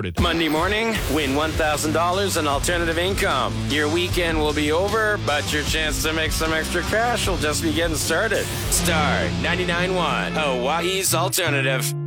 started. Monday morning, win $1,000 in alternative income. Your weekend will be over, but your chance to make some extra cash will just be getting started. Star 99.1, Hawaii's alternative.